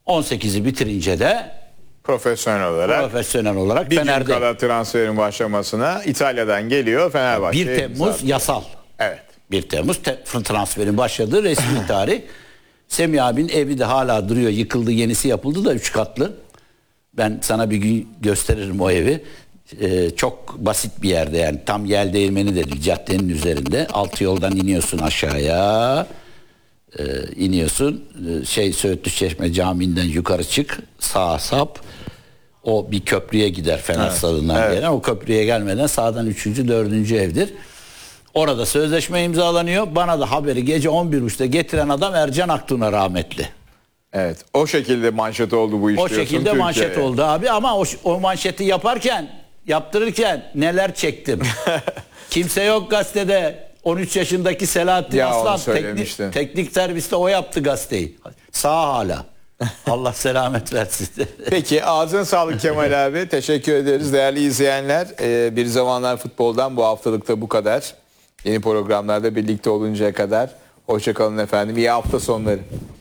18'i bitirince de Profesyonel olarak bir gün Fener'de. kala transferin başlamasına İtalya'dan geliyor Fenerbahçe. 1 Temmuz yasal. Evet. 1 Temmuz transferin başladığı resmi tarih. Semih abinin evi de hala duruyor. Yıkıldı, yenisi yapıldı da 3 katlı. Ben sana bir gün gösteririm o evi. Çok basit bir yerde, yani tam yel değirmeni de değil, caddenin üzerinde. Altı yoldan iniyorsun aşağıya. İniyorsun. Söğütlü Çeşme Camii'nden yukarı çık. Sağa sap. O bir köprüye gider Fener Stadı'ndan gelen. O köprüye gelmeden sağdan 3. 4. evdir. Orada sözleşme imzalanıyor. Bana da haberi gece 11.30'da getiren adam Ercan Aktun'a, rahmetli. Evet. O şekilde manşet oldu bu iş. O şekilde manşet oldu abi, ama o manşeti yaptırırken neler çektim. Kimse yok gazetede. 13 yaşındaki Selahattin Aslan teknik serviste o yaptı gazeteyi. Sağ hala. Allah selamet versin. Peki, ağzına sağlık Kemal abi. Teşekkür ederiz değerli izleyenler. Bir Zamanlar Futbol'dan bu haftalıkta bu kadar. Yeni programlarda birlikte oluncaya kadar hoşça kalın efendim. İyi hafta sonları.